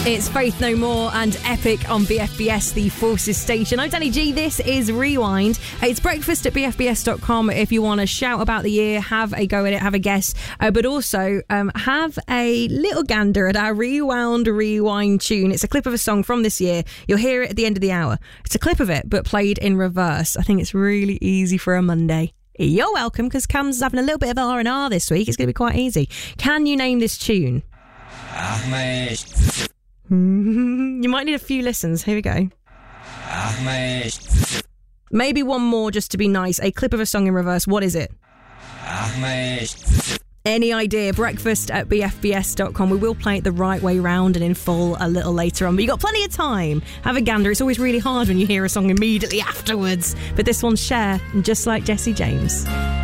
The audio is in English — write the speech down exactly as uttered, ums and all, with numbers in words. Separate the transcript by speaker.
Speaker 1: It's Faith No More and Epic on B F B S, the Forces station. I'm Danny G. This is Rewind. It's breakfast at b f b s dot com if you want to shout about the year, have a go at it, have a guess, uh, but also um, have a little gander at our Rewound Rewind tune. It's a clip of a song from this year. You'll hear it at the end of the hour. It's a clip of it, but played in reverse. I think it's really easy for a Monday. You're welcome, because Cam's having a little bit of R and R this week. It's going to be quite easy. Can you name this tune?
Speaker 2: Ahmed.
Speaker 1: You might need a few listens. Here we go.
Speaker 2: Ahmed.
Speaker 1: Maybe one more just to be nice. A clip of a song in reverse. What is it?
Speaker 2: Ahmed.
Speaker 1: Any idea? Breakfast at b f b s dot com. We will play it the right way round and in full a little later on, but you got plenty of time. Have a gander. It's always really hard when you hear a song immediately afterwards. But this one's Cher, and Just Like Jesse James.